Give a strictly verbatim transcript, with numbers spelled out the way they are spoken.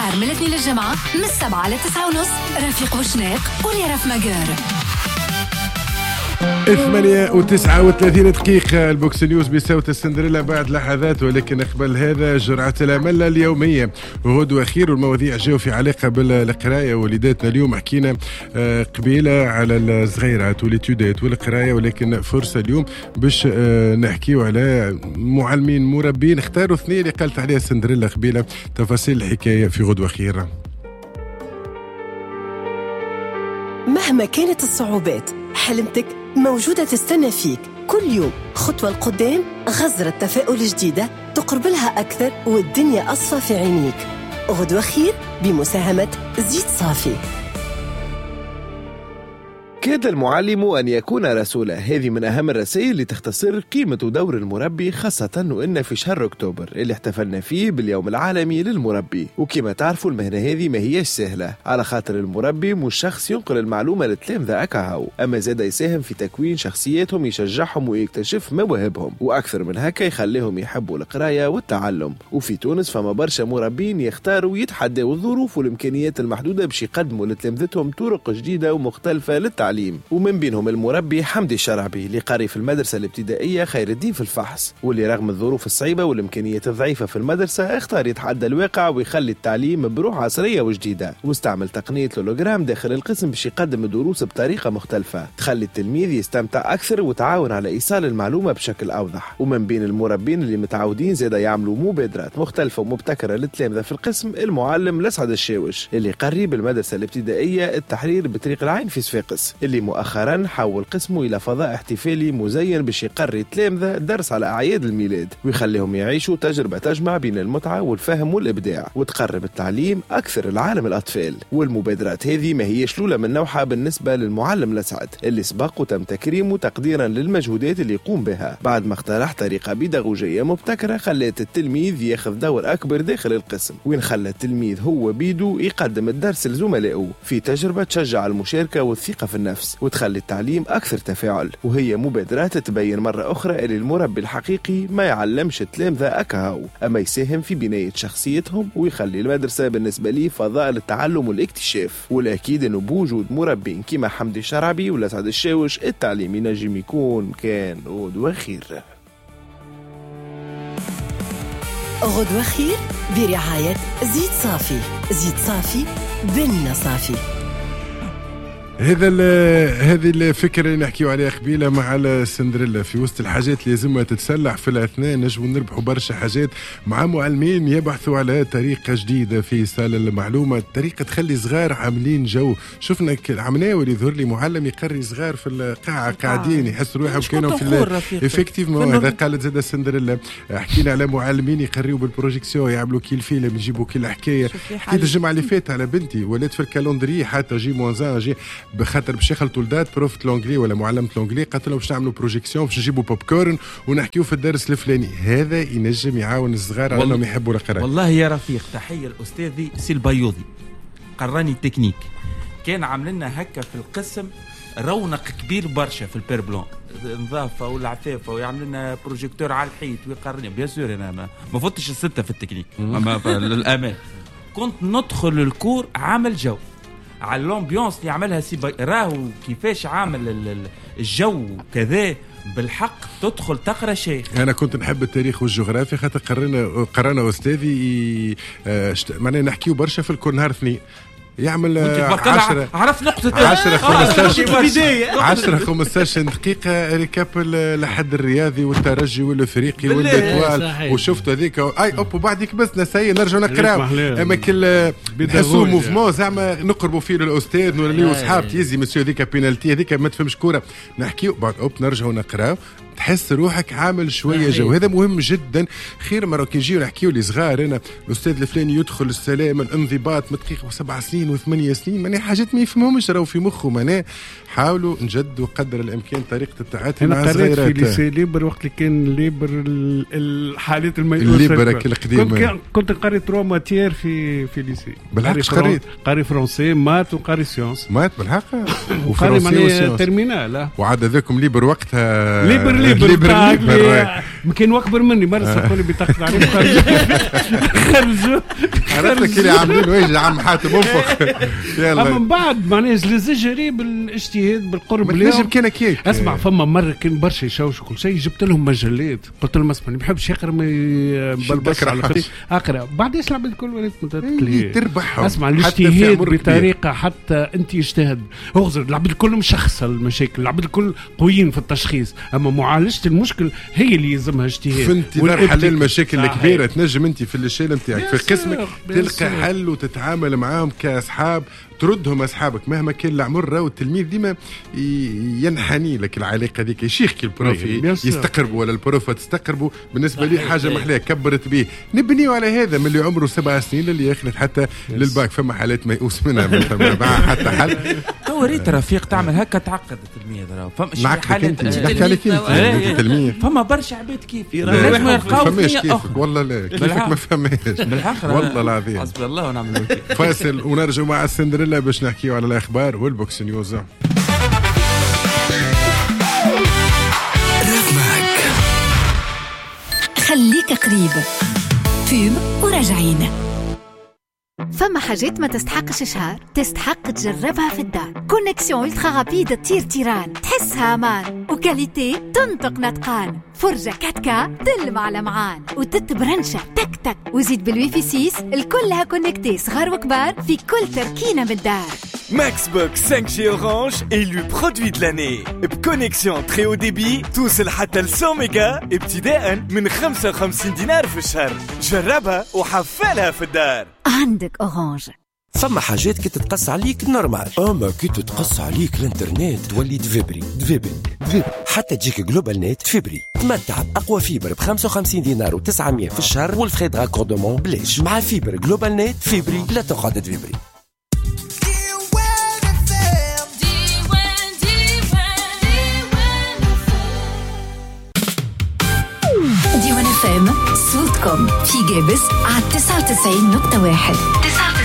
نهار من الاثنين للجمعة من السبعة لتسعة ونص. رفيق وشناق وليرف مجار. ثمانية وتسعة وثلاثين دقيقة. البوكس نيوز بصوت السندريلا بعد لحظات، ولكن قبل هذا جرعة الأمل اليومية غدوة خير. والمواضيع جاو في علاقة بالقراية. وليداتنا اليوم حكينا قبيلة على الصغيرات والاتيودات والقراية، ولكن فرصة اليوم باش نحكيو على معلمين مربين اختاروا اثنين اللي قالت عليها السندريلا قبيلة. تفاصيل الحكاية في غدوة خير. مهما كانت الصعوبات حلمتك موجودة تستنى فيك كل يوم. خطوة لقدام، غزرة تفاؤل جديدة تقرب لها أكثر والدنيا أصفى في عينيك. غدوة خير بمساهمة زيت صافي. كاد المعلم أن يكون رسولا. هذه من أهم الرسائل اللي تختصر قيمة ودور المربي، خاصة وإن في شهر أكتوبر اللي احتفلنا فيه باليوم العالمي للمربي. وكما تعرفوا المهنة هذه ما هيش سهلة، على خاطر المربي مش شخص ينقل المعلومة للتلامذة أكاهو، أما زاد يساهم في تكوين شخصياتهم، يشجعهم ويكتشف مواهبهم، وأكثر من هكا يخليهم يحبوا القراية والتعلم. وفي تونس فما برشا مربين يختاروا يتحدوا الظروف والإمكانيات المحدودة باش يقدموا لتلامذتهم طرق جديدة ومختلفة للتعليم. ومن بينهم المربي حمدي الشرعبي اللي قاري في المدرسة الابتدائية خير الدين في الفحص، واللي رغم الظروف الصعيبة والإمكانيات الضعيفة في المدرسة اختار يتحدى الواقع ويخلي التعليم بروح عصرية وجديدة، واستعمل تقنية لولوجرام داخل القسم باش يقدم الدروس بطريقة مختلفة تخلي التلميذ يستمتع أكثر وتعاون على إيصال المعلومة بشكل أوضح. ومن بين المربين اللي متعودين زاد يعملوا مبادرات مختلفة ومبتكرة للتلامذة في القسم المعلم لسعد الشاوش اللي قري بالمدرسة الابتدائية التحرير بطريق العين في صفاقس، اللي مؤخرا حول قسمه إلى فضاء احتفالي مزين باش يقري التلامذة درس على أعياد الميلاد ويخليهم يعيشوا تجربة تجمع بين المتعة والفهم والإبداع وتقرب التعليم أكثر العالم الأطفال. والمبادرات هذه ما هيش الأولى من نوعها بالنسبة للمعلم لسعد اللي سبق وتم تكريمه تقديرا للمجهودات اللي يقوم بها بعد ما اقترح طريقة بيداغوجية مبتكرة خلت التلميذ ياخذ دور أكبر داخل القسم، وين خلى التلميذ هو بيدو يقدم الدرس لزملائه في تجربة تشجع المشاركة والثقة في النفس وتخلي التعليم أكثر تفاعل. وهي مبادرات تبين مرة أخرى أن المربي الحقيقي ما يعلمش التلامذة أكاهو، أما يساهم في بناية شخصيتهم ويخلي المدرسة بالنسبة لي فضاء للتعلم والاكتشاف. والأكيد أنه بوجود مربين كما حمدي الشرعبي ولا سعد الشاوش التعليم ينجم يكون كان غدوة خير. غدوة خير برعاية زيت صافي. زيت صافي بن صافي. هذا هذه الفكرة اللي نحكيو عليها قبيلة مع السندريلا. في وسط الحاجات اللي لازمها تتسلح في الأثناء نجموا نربحوا برشا حاجات مع معلمين يبحثوا على طريقة جديدة في إيصال المعلومة، طريقة تخلي صغار عاملين جو. شفنا عملنا واللي يظهر لي معلم يقري صغار في القاعة قاعدين يحسوا روحهم كانوا في افكتيفمون. هذا قالت زاد السندريلا. حكينا على معلمين يقريوا بالبروجيكسيون يعملوا كي الفيلم يجيبوا كي الحكاية. حكيت الجمعة اللي فاتت على بنتي ولات في الكالندري حتى جي موان جي بخاطر باش يخلطوا الدات بروف لونجلي ولا معلمة لونجلي قالت لهم باش نعملوا بروجيكسيون باش نجيبوا بوب كورن ونحكيوا في الدرس الفلاني. هذا ينجم يعاون الصغار على انهم يحبوا القراءة. والله يا رفيق تحية الأستاذي سي البيوضي قراني التكنيك، كان عاملنا هكا في القسم رونق كبير برشا في البيربلون النظافة والعفافة ويعمل لنا بروجيكتور على الحيط ويقرني. بيان سور انا ما, ما فوتش الستة في التكنيك للأمان. كنت ندخل الكور عامل جو على الامبيونس اللي يعملها سي باي راهو كيفاش عامل الجو كذا بالحق تدخل تقرا شيء. انا كنت نحب التاريخ والجغرافيا خاطر قررنا قرانا استاذي معناها نحكيو برشا في الكور نهار اثنين يعمل عشرة عرف نقطة عشرة عشرة خمستاشر دقيقة ريكاب لحد الرياضي والترجي والافريقي والاتوال وشفت هذيك اي اوب وبعد كبسنا سي نرجع نقراو. اما كل نحسوا موفمون زعما نقربوا فيه للاستاذ نوليو اصحاب تيزي مسيو هذيك بينالتي هذيك ما تفهمش كوره نحكيو بعد اوب نرجعوا نقراو تحس روحك عامل شويه جو. هذا مهم جدا. خير مرة كي نجيو نحكيو لي صغار انا الاستاذ الفلاني يدخل السلام الانضباط مدقيق وسبع سنين سنين وثمانية سنين معناها حاجات ما يفهمهمش راهو في مخه. معناها حاولوا نجدوا قدر الامكان طريقه التعاطي مع الصغيرات. انا قريت في ليسي ليبر وقت اللي كان ليبر الحالات الميؤوسه الليبر القديمه كنت كنت قاري تروا ماتير في في ليسي. بالحق قريت قاري فرنسي مات وقاري سيونس مات بالحق وقاري معناها ترمينال. وعاد ذاكم ليبر وقتها ليبر ليبر ليبر كان اكبر مني مره سقوني بطاقه عليه خرجوا عرفت كي عاملين وجه عم حاتم انفخ. يلا من بعد معناها زجري بالاجتهاد بالقرب اليوم كان كيك. اسمع فما مره كان برشا يشوشوا كل شيء جبت لهم مجلات قلت لهم اسمع ما بحبش يقرا ما يبلبش على خاطر اقرا بعدين العباد الكل ولات متتكليه تربحهم. اسمع الاجتهاد بطريقه حتى انت يجتهد اغزر العباد الكل مشخصه المشاكل العباد الكل قويين في التشخيص اما معالجه المشكل هي اللي يلزمها اجتهاد. في انتظار حل المشاكل الكبيره تنجم انت في الشيء نتاعك في قسمك تلقى حل وتتعامل معاهم كاصحاب تردهم اصحابك مهما كان العمر. راهو التلميذ ديما ينحني لك العلاقه هذيك يشيخ كي البروف يستقربوا ولا البروف تستقربوا. بالنسبه لي حاجه محليه كبرت به نبنيو على هذا من اللي عمره سبع سنين اللي يخلط حتى للباك. فما حالات ما يؤوس منها ما حتى حل. تو ريت رفيق تعمل هكا تعقد التلميذ. راهو فما حالات نحكي عليك انت التلميذ فما برشا عباد كيف لازم يلقاو فماش كيفك والله لا كيفك ما فهماش بالحق والله العظيم. حسبي الله ونعم الوكيل. فاصل ونرجع مع السندريلا باش نحكيو على الاخبار والبوكس نيوز. خليك قريب فيلم وراجعين. فما حاجات ما تستحقش شهر تستحق تجربها في الدار. كونيكسيون الترا رابيد تطير تيران تحسها امان وكاليتي تنطق نطقان. فرجة كاتكا تلمع لمعان وتتبرنشة تك تك وزيد بالويفي سيس الكلها كونكتي صغار وكبار في كل تركينة من الدار. Max Box cinq G Orange élu produit de l'année. بكونيكسيون très haut débit توصل حتى ل مية ميجا ابتداء من خمسة وخمسين دينار في الشهر. جربها وحفلها في الدار. عندك أورانج. فما حاجات كي تتقص عليك نورمال اما كي تتقص عليك الانترنت تولي دفبري دفبري دفبري حتى تجيك جلوبال نت فيبري. تمتع بأقوى فيبر ب خمسة وخمسين دينار وتسعمية في الشهر والفري د راكوردمون بلاش. مع فيبر جلوبال نت فيبري لا تقعد تفبري. ديوان اف ام صوتكم في جابس على تسعة وتسعين نقطة واحد.